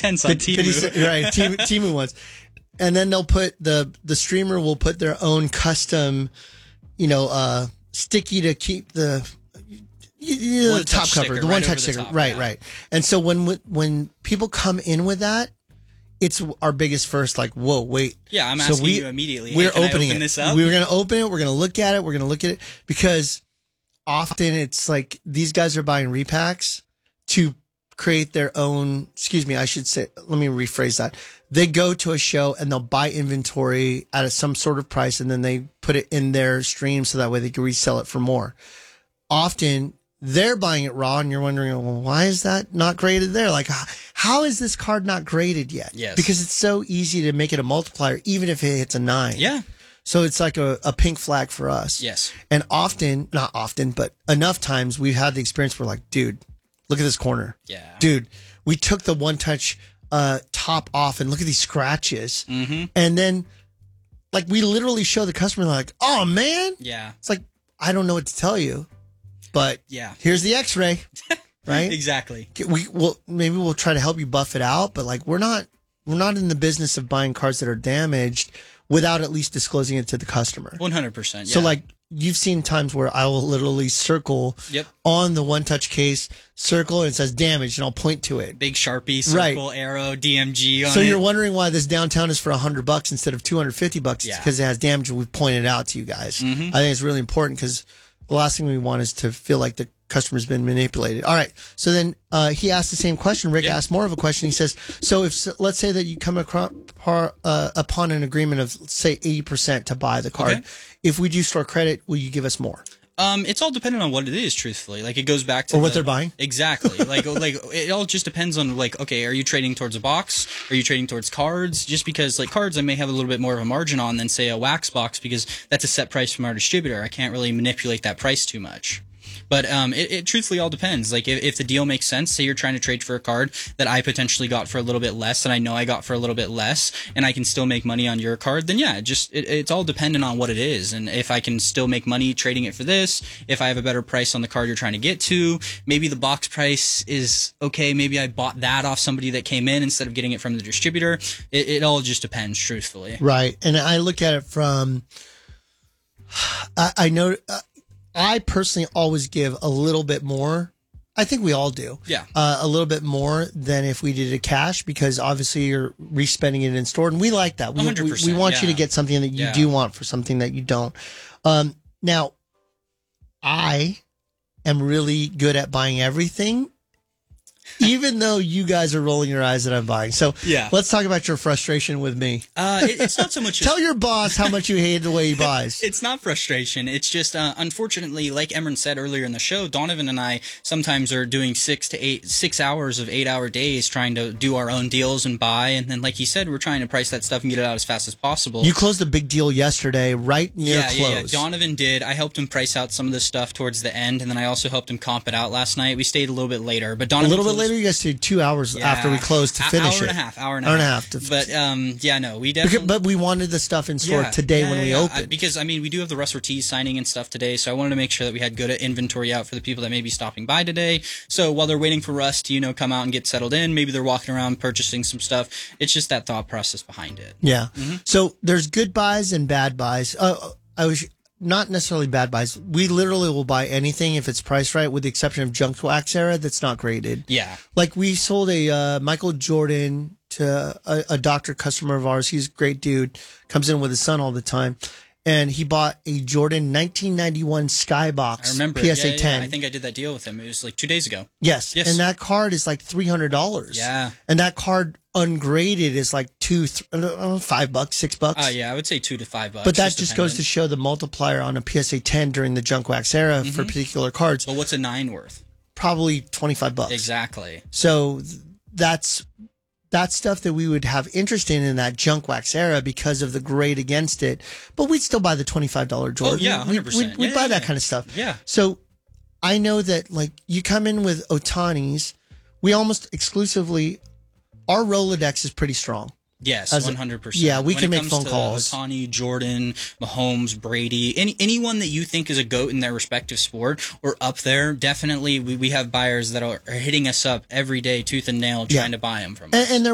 cents on Temu. Right, Temu ones. And then they'll put the streamer will put their own custom, sticky to keep the top cover, the one touch sticker. Right. And so when people come in with that, it's our biggest first, like, whoa, wait. Yeah, I'm asking you immediately. We're opening it. This up? We're going to open it. We're going to look at it. We're going to look at it because often it's like these guys are buying repacks to create their own, let me rephrase that. They go to a show and they'll buy inventory at some sort of price and then they put it in their stream so that way they can resell it for more. Often they're buying it raw and you're wondering, well, why is that not graded there? Like, how is this card not graded yet? Yes. Because it's so easy to make it a multiplier, even if it hits a 9. Yeah. So it's like a pink flag for us. Yes. And not often, but enough times we've had the experience where like, dude, look at this corner. Yeah. Dude, we took the one touch top off and look at these scratches. Mm-hmm. And then like we literally show the customer like, oh man. Yeah. It's like, I don't know what to tell you. But yeah, here's the X-ray, right? Exactly. Maybe we'll try to help you buff it out, but like we're not in the business of buying cards that are damaged without at least disclosing it to the customer. 100%. Yeah. So like you've seen times where I will literally circle on the one touch case, circle and it says damaged, and I'll point to it. Big Sharpie, circle, arrow, DMG. So you're wondering why this downtown is for $100 instead of $250? Yeah. It's because it has damage, and we've pointed it out to you guys. Mm-hmm. I think it's really important because the last thing we want is to feel like the customer's been manipulated. All right. So then he asked the same question. Rick asked more of a question. He says, so let's say that you come upon an agreement of, say, 80% to buy the card. Okay. If we do store credit, will you give us more? It's all dependent on what it is, truthfully. Like, it goes back to what they're buying. Exactly. like it all just depends on, like, okay, are you trading towards a box? Are you trading towards cards? Just because, like, cards I may have a little bit more of a margin on than, say, a wax box, because that's a set price from our distributor. I can't really manipulate that price too much. But it truthfully all depends. Like, if the deal makes sense, say you're trying to trade for a card that I potentially got for a little bit less, and I know I got for a little bit less, and I can still make money on your card, then yeah, it's all dependent on what it is. And if I can still make money trading it for this, if I have a better price on the card you're trying to get to, maybe the box price is okay, maybe I bought that off somebody that came in instead of getting it from the distributor. It all just depends, truthfully. Right. And I look at it from, I know... I personally always give a little bit more. I think we all do. Yeah. A little bit more than if we did it cash, because obviously you're respending it in store. And we like that. 100%, we want you to get something that you do want for something that you don't. Now, I am really good at buying everything, even though you guys are rolling your eyes that I'm buying. So let's talk about your frustration with me. It's not so much. Tell your boss how much you hate the way he buys. It's not frustration. It's just, unfortunately, like Emran said earlier in the show, Donovan and I sometimes are doing 6 hours of 8-hour days trying to do our own deals and buy. And then, like he said, we're trying to price that stuff and get it out as fast as possible. You closed a big deal yesterday, right near close. Yeah. Donovan did. I helped him price out some of this stuff towards the end, and then I also helped him comp it out last night. We stayed a little bit later, but Donovan later, you guys stayed 2 hours after we closed to finish hour it. Hour and a half. But we definitely. But we wanted the stuff in store today when we opened. Because we do have the Russ Ortiz signing and stuff today, so I wanted to make sure that we had good inventory out for the people that may be stopping by today. So while they're waiting for Russ to come out and get settled in, maybe they're walking around purchasing some stuff. It's just that thought process behind it. Yeah. Mm-hmm. So there's good buys and bad buys. Not necessarily bad buys. We literally will buy anything if it's priced right, with the exception of junk wax era that's not graded. Yeah. Like we sold a Michael Jordan to a doctor customer of ours. He's a great dude. Comes in with his son all the time. And he bought a Jordan 1991 Skybox. I remember PSA 10. I think I did that deal with him. It was like 2 days ago. Yes. And that card is like $300. Yeah. And that card ungraded is like $5, $6. Yeah, I would say $2 to $5. But that just goes to show the multiplier on a PSA 10 during the junk wax era for particular cards. But what's a 9 worth? Probably $25. Exactly. So that's stuff that we would have interest in that junk wax era because of the grade against it. But we'd still buy the $25 Jordan. Oh, yeah, 100%. We'd buy that kind of stuff. Yeah. So I know that, like, you come in with Ohtani's, we almost exclusively, our Rolodex is pretty strong. Yes, 100%. Yeah, we can make phone calls. Ohtani, Jordan, Mahomes, Brady, anyone that you think is a GOAT in their respective sport or up there, definitely we have buyers that are hitting us up every day, tooth and nail, trying to buy them from us. And